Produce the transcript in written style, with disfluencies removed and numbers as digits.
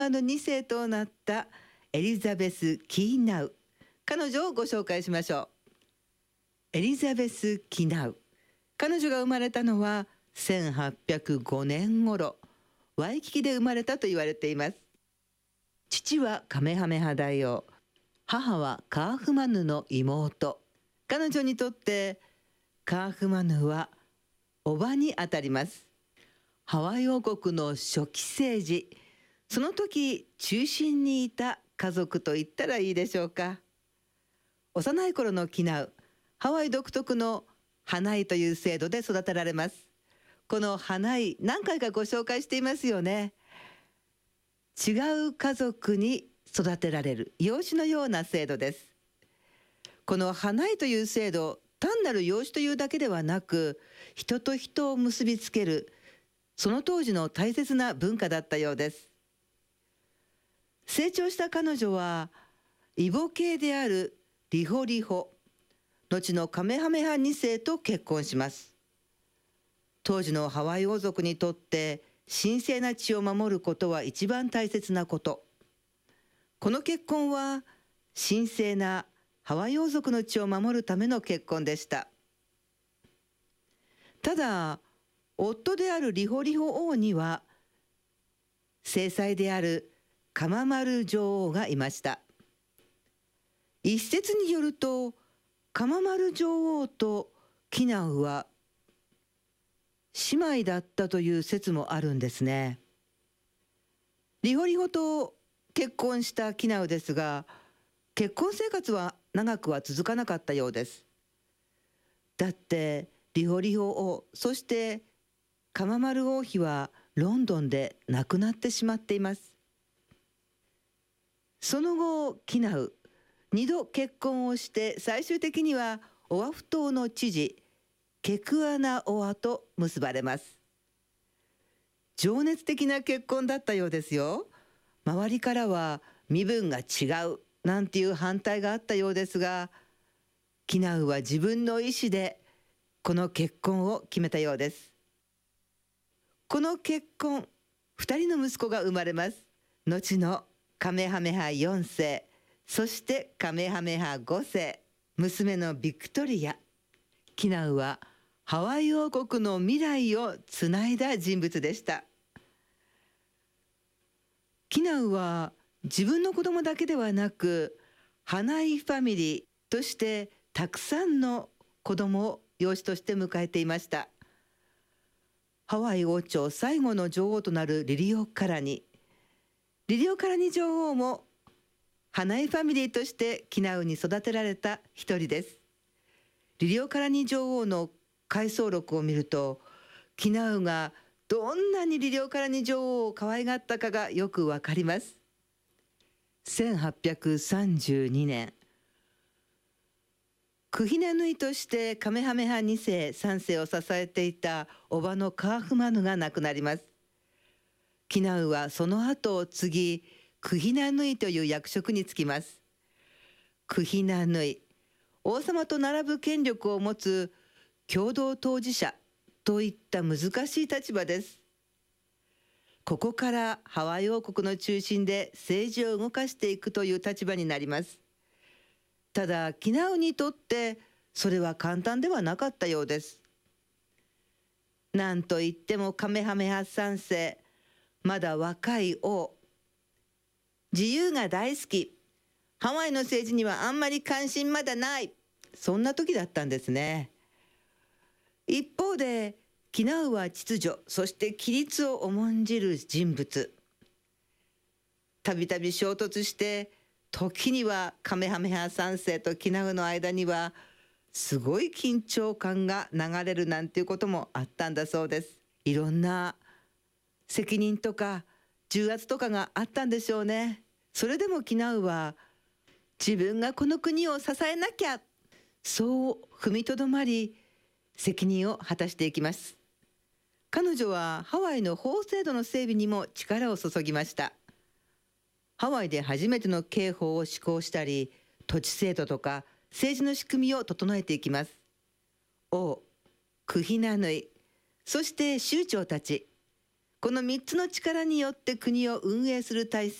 2世となったエリザベス・キーナウ。彼女をご紹介しましょう。エリザベス・キナウ。彼女が生まれたのは1805年頃、ワイキキで生まれたと言われています。父はカメハメハ大王、母はカーフマヌの妹。彼女にとってカーフマヌは叔母にあたります。ハワイ王国の初期政治、その時中心にいた家族と言ったらいいでしょうか。幼い頃のキナウ、ハワイ独特のハナイという制度で育てられます。このハナイ、何回かご紹介していますよね。違う家族に育てられる養子のような制度です。このハナイという制度、単なる養子というだけではなく、人と人を結びつける、その当時の大切な文化だったようです。成長した彼女は異母系であるリホリホ、後のカメハメハ2世と結婚します。当時のハワイ王族にとって神聖な地を守ることは一番大切なこと。この結婚は神聖なハワイ王族の地を守るための結婚でした。ただ、夫であるリホリホ王には正妻であるカママル女王がいました。一説によると、カママル女王とキナウは姉妹だったという説もあるんですね。リホリホと結婚したキナウですが、結婚生活は長くは続かなかったようです。だってリホリホ王、そしてカママル王妃はロンドンで亡くなってしまっています。その後キナウ、2度結婚をして最終的にはオアフ島の知事ケクアナオアと結ばれます。情熱的な結婚だったようですよ。周りからは身分が違うなんていう反対があったようですが、キナウは自分の意思でこの結婚を決めたようです。この結婚、2人の息子が生まれます。後のカメハメハ4世、そしてカメハメハ5世、娘のビクトリア。キナウはハワイ王国の未来をつないだ人物でした。キナウは自分の子供だけではなく、ハナイファミリーとしてたくさんの子供を養子として迎えていました。ハワイ王朝最後の女王となるリリオカラニ女王もハナイファミリーとしてキナウに育てられた一人です。リリオカラニ女王の回想録を見ると、キナウがどんなにリリオカラニ女王を可愛がったかがよくわかります。1832年、クヒナヌイとしてカメハメハ2世3世を支えていた叔母のカーフマヌが亡くなります。キナウはその後を継ぎ、クヒナヌイという役職に就きます。クヒナヌイ、王様と並ぶ権力を持つ共同当事者といった難しい立場です。ここからハワイ王国の中心で政治を動かしていくという立場になります。ただキナウにとってそれは簡単ではなかったようです。なんといってもカメハメハ3世、まだ若い王、自由が大好き、ハワイの政治にはあんまり関心まだない、そんな時だったんですね。一方でキナウは秩序、そして規律を重んじる人物。たびたび衝突して、時にはカメハメハ3世とキナウの間にはすごい緊張感が流れるなんていうこともあったんだそうです。いろんな責任とか重圧とかがあったんでしょうね。それでもキナウは自分がこの国を支えなきゃ、そう踏みとどまり責任を果たしていきます。彼女はハワイの法制度の整備にも力を注ぎました。ハワイで初めての刑法を施行したり、土地制度とか政治の仕組みを整えていきます。王、クヒナヌイ、そして酋長たち、 この3つの力によって国を運営する体